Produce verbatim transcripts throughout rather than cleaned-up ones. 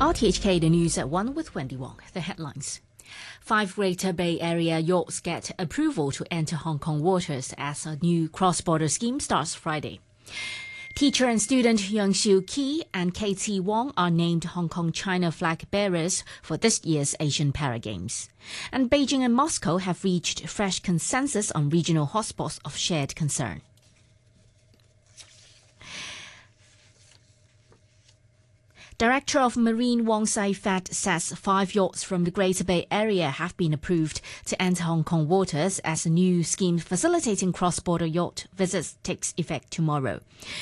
R T H K, the news at one with Wendy Wong. The headlines. Five Greater Bay Area yachts get approval to enter Hong Kong waters as a new cross-border scheme starts Friday. Teacher and student Yang Xiu-Ki and Katie Wong are named Hong Kong-China flag bearers for this year's Asian Paragames. And Beijing and Moscow have reached fresh consensus on regional hotspots of shared concern. Director of Marine Wong Sai-Fat says five yachts from the Greater Bay Area have been approved to enter Hong Kong waters as a new scheme facilitating cross-border yacht visits takes effect tomorrow.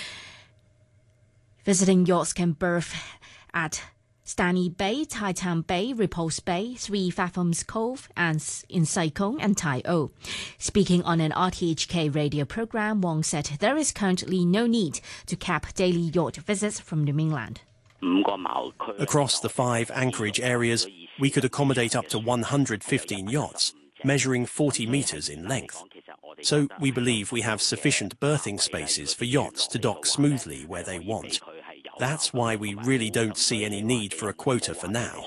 Visiting yachts can berth at Stanley Bay, Tai Town Bay, Repulse Bay, Three Fathoms Cove, and in Sai Kung and Tai O. Speaking on an R T H K radio program, Wong said there is currently no need to cap daily yacht visits from the mainland. Across the five anchorage areas, we could accommodate up to one hundred fifteen yachts, measuring forty metres in length. So we believe we have sufficient berthing spaces for yachts to dock smoothly where they want. That's why we really don't see any need for a quota for now.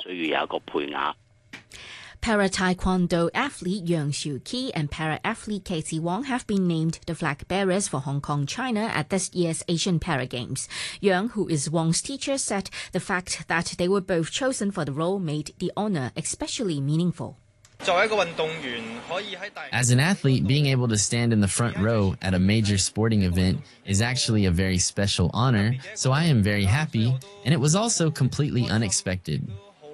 Para-Taekwondo athlete Yang Xiu-Ki and para-athlete Katie Wong have been named the flag bearers for Hong Kong, China at this year's Asian Paragames. Yang, who is Wong's teacher, said the fact that they were both chosen for the role made the honour especially meaningful. As an athlete, being able to stand in the front row at a major sporting event is actually a very special honour, so I am very happy, and it was also completely unexpected.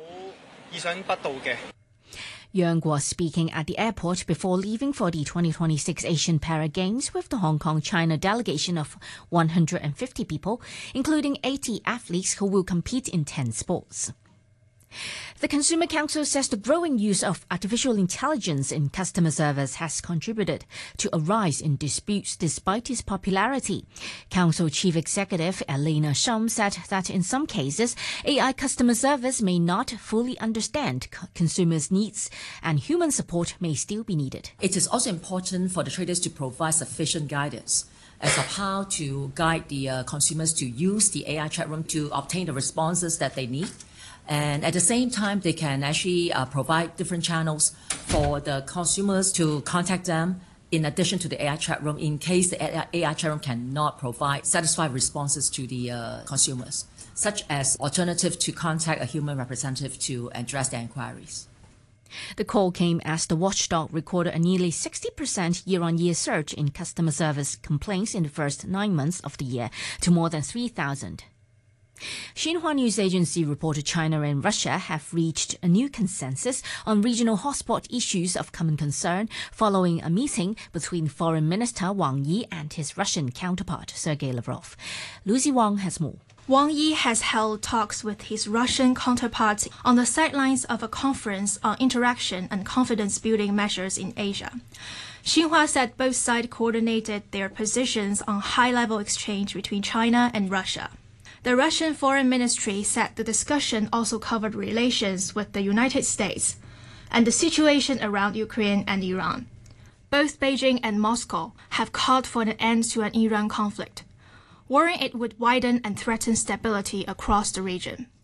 Yang was speaking at the airport before leaving for the twenty twenty-six Asian Paragames with the Hong Kong-China delegation of one hundred fifty people, including eighty athletes who will compete in ten sports. The Consumer Council says the growing use of artificial intelligence in customer service has contributed to a rise in disputes despite its popularity. Council Chief Executive Elena Shum said that in some cases, A I customer service may not fully understand consumers' needs and human support may still be needed. It is also important for the traders to provide sufficient guidance as of how to guide the uh, consumers to use the A I chat room to obtain the responses that they need. And at the same time, they can actually uh, provide different channels for the consumers to contact them in addition to the A I chat room in case the A I chat room cannot provide satisfied responses to the uh, consumers, such as alternative to contact a human representative to address their inquiries. The call came as the watchdog recorded a nearly sixty percent year-on-year surge in customer service complaints in the first nine months of the year to more than three thousand. Xinhua News Agency reported China and Russia have reached a new consensus on regional hotspot issues of common concern following a meeting between Foreign Minister Wang Yi and his Russian counterpart, Sergei Lavrov. Lucy Wang has more. Wang Yi has held talks with his Russian counterpart on the sidelines of a conference on interaction and confidence-building measures in Asia. Xinhua said both sides coordinated their positions on high-level exchange between China and Russia. The Russian Foreign Ministry said the discussion also covered relations with the United States and the situation around Ukraine and Iran. Both Beijing and Moscow have called for an end to an Iran conflict, worrying it would widen and threaten stability across the region.